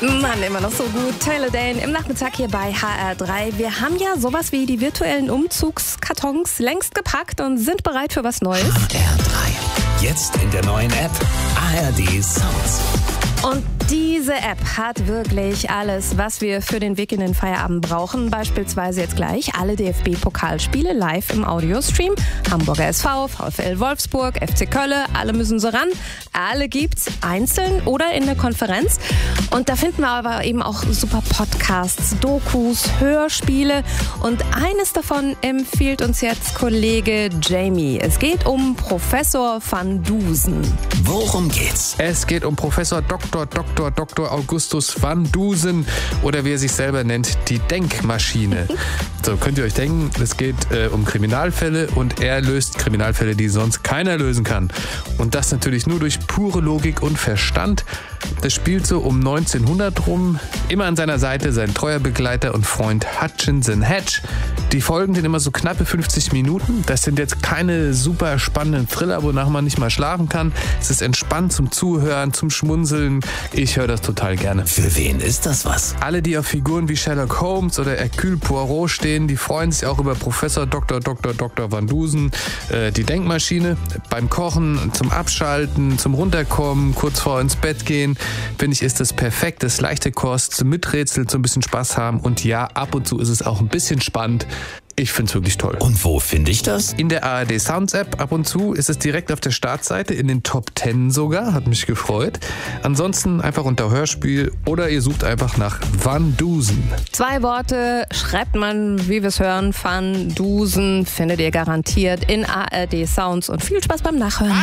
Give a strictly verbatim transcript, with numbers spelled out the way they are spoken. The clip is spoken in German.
Mann, immer noch so gut. Taylor Dane im Nachmittag hier bei H R drei. Wir haben ja sowas wie die virtuellen Umzugskartons längst gepackt und sind bereit für was Neues. H R drei. Jetzt in der neuen App A R D Sounds. Und diese App hat wirklich alles, was wir für den Weg in den Feierabend brauchen. Beispielsweise jetzt gleich alle D F B-Pokalspiele live im Audiostream. Hamburger S V, VfL Wolfsburg, F C Köln, alle müssen so ran. Alle gibt's einzeln oder in der Konferenz. Und da finden wir aber eben auch super Podcasts, Dokus, Hörspiele. Und eines davon empfiehlt uns jetzt Kollege Jamie. Es geht um Professor van Dusen. Worum geht's? Es geht um Professor Doktor Doktor Doktor Augustus van Dusen oder wie er sich selber nennt, die Denkmaschine. So könnt ihr euch denken, es geht äh, um Kriminalfälle und er löst Kriminalfälle, die sonst keiner lösen kann. Und das natürlich nur durch pure Logik und Verstand. Das spielt so um neunzehnhundert rum. Immer an seiner Seite sein treuer Begleiter und Freund Hutchinson Hedge. Die Folgen sind immer so knappe fünfzig Minuten. Das sind jetzt keine super spannenden Thriller, wonach man nicht mal schlafen kann. Es ist entspannt zum Zuhören, zum Schmunzeln. Ich höre das total gerne. Für wen ist das was? Alle, die auf Figuren wie Sherlock Holmes oder Hercule Poirot stehen, die freuen sich auch über Professor Doktor Doktor Doktor van Dusen, äh, die Denkmaschine. Beim Kochen, zum Abschalten, zum Runterkommen, kurz vor ins Bett gehen, finde ich, ist das perfekt. Das ist leichte Kost, zum Miträtseln, zum bisschen Spaß haben. Und ja, ab und zu ist es auch ein bisschen spannend. Ich finde es wirklich toll. Und wo finde ich das? In der A R D Sounds App. Ab und zu ist es direkt auf der Startseite, in den Top zehn sogar. Hat mich gefreut. Ansonsten einfach unter Hörspiel oder ihr sucht einfach nach Van Dusen. Zwei Worte schreibt man, wie wir es hören, Van Dusen, findet ihr garantiert in A R D Sounds und viel Spaß beim Nachhören.